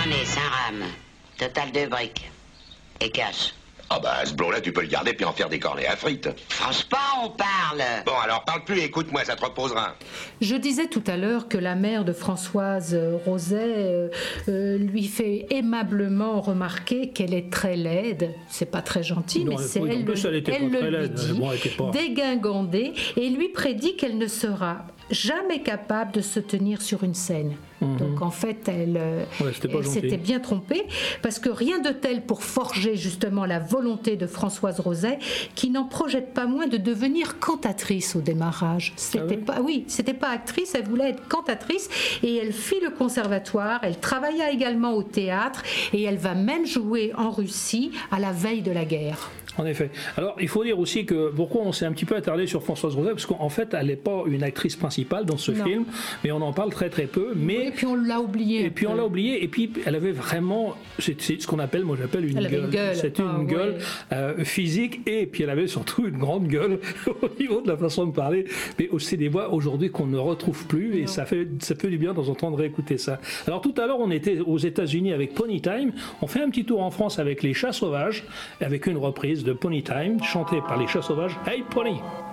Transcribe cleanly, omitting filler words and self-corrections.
j'en ai, 5 rames. Total 2 briques. Et cash. Ah bah, ce blond-là, tu peux le garder puis en faire des cornets à frites. Franchement, on parle. Bon, alors parle plus, écoute-moi, ça te reposera. Je disais tout à l'heure que la mère de Françoise Roset lui fait aimablement remarquer qu'elle est très laide. C'est pas très gentil, Non, mais c'est oui, elle, en plus, elle était pas le très lui laide. dit, Bon, elle était pas- dégingandée, et lui prédit qu'elle ne sera jamais capable de se tenir sur une scène. Donc en fait, elle c'était pas gentil. s'était bien trompée, parce que rien de tel pour forger justement la volonté de Françoise Roset, qui n'en projette pas moins de devenir cantatrice au démarrage. C'était pas actrice, elle voulait être cantatrice, et elle fit le conservatoire, elle travailla également au théâtre, et elle va même jouer en Russie à la veille de la guerre. En effet. Alors, il faut dire aussi que pourquoi on s'est un petit peu attardé sur Françoise Roset, parce qu'en fait, elle n'est pas une actrice principale dans ce film, mais on en parle très très peu. Mais Et puis on l'a oublié. Et puis on l'a oublié. Et puis elle avait vraiment, c'est ce qu'on appelle, moi j'appelle une gueule. C'était une gueule physique, et puis elle avait surtout une grande gueule au niveau de la façon de parler. Mais c'est des voix aujourd'hui qu'on ne retrouve plus, et ça fait du bien dans entendre réécouter ça. Alors tout à l'heure, on était aux États-Unis avec Pony Time. On fait un petit tour en France avec les Chats Sauvages, avec une reprise de Pony Time chantée par les Chats Sauvages. Hey Pony!